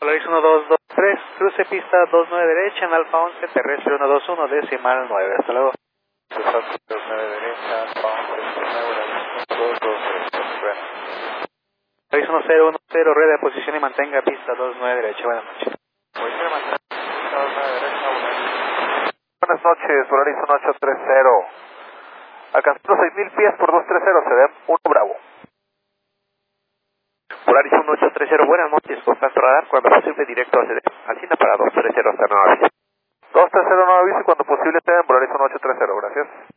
Polaris 1223, cruce pista 29 derecha en Alfa 11, terrestre 121, decimal 9. Hasta luego. 29 derecha, Alfa 11, decimal 223. Polaris 1010, rueda de posición y mantenga pista 29 derecha. Buenas noches. Buenas noches, Polaris 1830. Alcanzando 6.000 pies por 230, se ve 1 Bravo. Polaris 1830, buenas noches, contacto radar, cuando posible directo a CD, Alcina para 230 hasta 9 aviso. 230 no aviso, cuando posible sea en Polaris 1830, gracias.